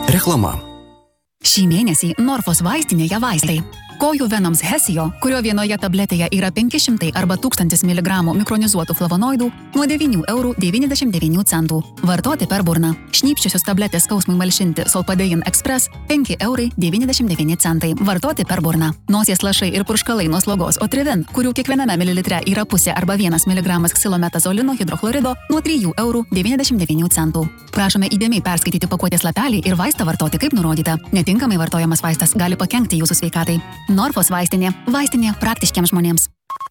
Reklama. Šį mėnesį Norfos vaistinėje vaistai. Kojų venoms Hesio, kurio vienoje tabletėje yra 500 arba 1000 mg mikronizuotų flavonoidų, nuo 9,99 €. Vartoti per burną. Šnypščiosios tabletės skausmui malšinti Solpadein Express 5,99 €. Vartoti per burną. Nosies lašai ir purškalai nuo slogos Otrivin, kurių kiekviename mililitre yra pusė arba 1 mg ksilometazolino hidrochlorido nuo 3,99 €. Prašome įdėmiai perskaityti pakuotės lapelį ir vaistą vartoti kaip nurodyta. Netinkamai vartojamas vaistas gali pakenkti jūsų sveikatai. Norfos vaistinė. Vaistinė praktiškiams žmonėms.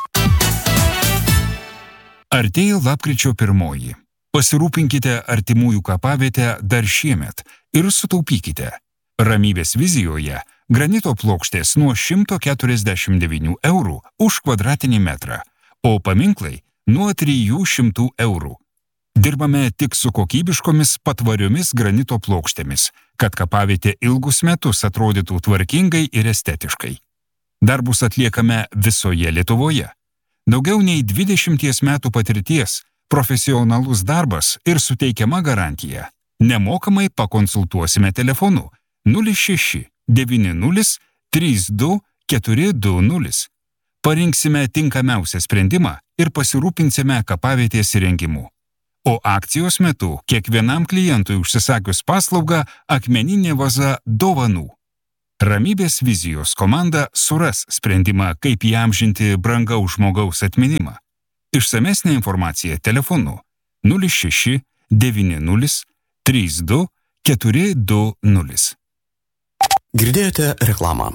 Artėja lapkričio 1. Pasirūpinkite artimųjų kapavietę dar šiemet ir sutaupykite. Ramybės vizijoje granito plokštės nuo 149 € už kvadratinį metrą, o paminklai nuo 300 €. Dirbame tik su kokybiškomis patvariomis granito plokštėmis, kad kapavietė ilgus metus atrodytų tvarkingai ir estetiškai. Darbus atliekame visoje Lietuvoje. Daugiau nei 20 metų patirties, profesionalus darbas ir suteikiama garantija. Nemokamai pakonsultuosime telefonu 06 90 32 420. Parinksime tinkamiausią sprendimą ir pasirūpinsime kapavietės įrengimu. O akcijos metu kiekvienam klientui užsisakius paslaugą akmeninė vaza dovanų. Ramybės vizijos komanda suras sprendimą, kaip įamžinti brangaus žmogaus atminimą. Išsamesnė informacija telefonu 06 90 32 420. Girdėjote reklamą.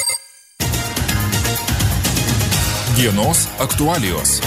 Dienos aktualijos.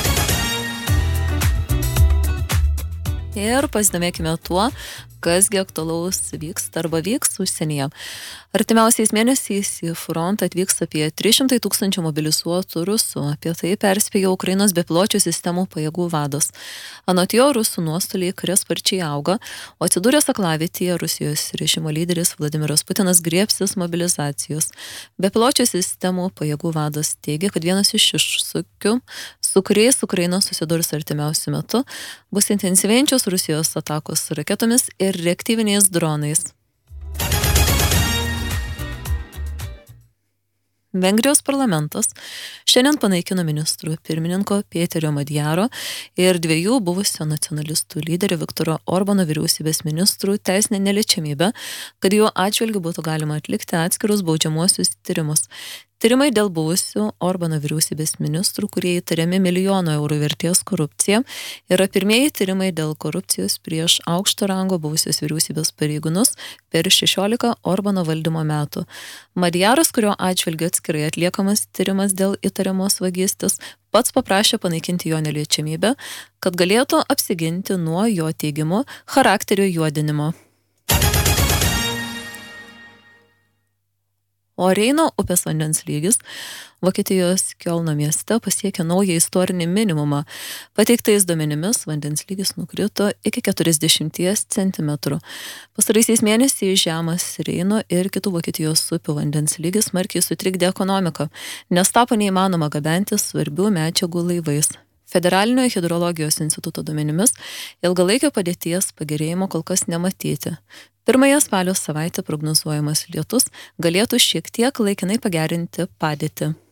Ir pasidomėkime tuo, kasgi aktualaus vyksta arba vyks užsienyje. Artimiausiais mėnesiais į frontą atvyks apie 300 000 mobilizuotų rusų. Apie tai perspėjo Ukrainos bepiločių sistemų pajėgų vadas. Anot jo, rusų nuostoliai kare sparčiai auga, o atsidūręs aklavietėje Rusijos režimo lyderis Vladimiras Putinas griebsis mobilizacijos. Bepiločių sistemų pajėgų vadas teigia, kad vienas iš iššūkių, su kuriais Ukraina susidurs artimiausiu metu, bus intensyvėjančios Rusijos atakos raketomis ir reaktyviniais dronais. Vengrijos parlamentas šiandien panaikino ministrų pirmininko Pėterio Madjaro ir 2 buvusio nacionalistų lyderio Viktoro Orbano vyriausybės ministrų teisinę neliečiamybę, kad jų atžvilgiu būtų galima atlikti atskirus baudžiamuosius tyrimus. Tyrimai dėl buvusių Orbano vyriausybės ministrų, kurie įtariami milijono eurų vertės korupcija, yra pirmieji tyrimai dėl korupcijos prieš aukšto rango buvusios vyriausybės pareigūnus per 16 Orbano valdymo metų. Madjaras, kurio atžvilgiu atskirai atliekamas tyrimas dėl įtariamos vagystės, pats paprašė panaikinti jo neliečiamybę, kad galėtų apsiginti nuo jo teigimo charakterio juodinimo. O Reino upės vandens lygis Vokietijos Kiolno mieste pasiekė naują istorinį minimumą. Pateiktais duomenimis vandens lygis nukrito iki 40 cm. Pastaraisiais mėnesiais žemas Reino ir kitų Vokietijos upių vandens lygis smarkiai sutrikdė ekonomiką, nes tapo neįmanoma gabenti svarbių medžiagų laivais. Federalinio hidrologijos instituto duomenimis ilgalaikio padėties pagerėjimo kol kas nematyti. Pirmąją spalio savaitę prognozuojamas lietus galėtų šiek tiek laikinai pagerinti padėtį.